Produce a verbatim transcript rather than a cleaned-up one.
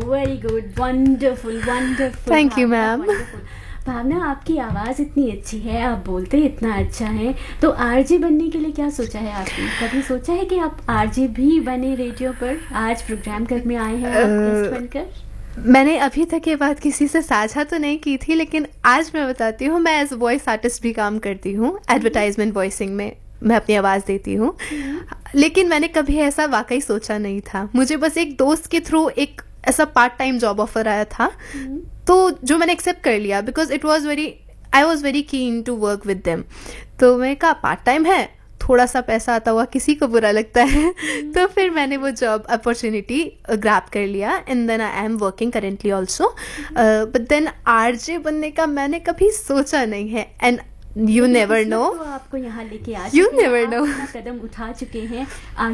Very good, wonderful wonderful. Thank you ma'am. भावना, आपकी आवाज़ इतनी अच्छी है, आप बोलते इतना अच्छा है, तो आरजे बनने के लिए क्या सोचा है आपने? कभी सोचा है कि आप आरजे भी बने रेडियो पर? आज प्रोग्राम घर में आए हैं आप गेस्ट बनकर। मैंने अभी तक ये बात किसी से साझा तो नहीं की थी, लेकिन आज मैं बताती हूँ। मैं एज वॉइस आर्टिस्ट भी काम करती हूँ, एडवर्टाइजमेंट वॉइसिंग में मैं अपनी आवाज़ देती हूँ, लेकिन मैंने कभी ऐसा वाकई सोचा नहीं था। मुझे बस एक दोस्त के थ्रू एक ऐसा पार्ट टाइम जॉब ऑफर आया था, तो जो मैंने एक्सेप्ट कर लिया, because it was very I was very keen to work with them. तो मैंने कहा पार्ट टाइम है, थोड़ा सा पैसा आता हुआ किसी को बुरा लगता है। तो फिर मैंने वो जॉब अपॉर्चुनिटी ग्रैब कर लिया, and then I am working currently also. But then RJ बनने का मैंने कभी सोचा नहीं है, एंड यू नेवर नो, आपको यहाँ लेके आ यू नेवर नो, कदम उठा चुके हैं।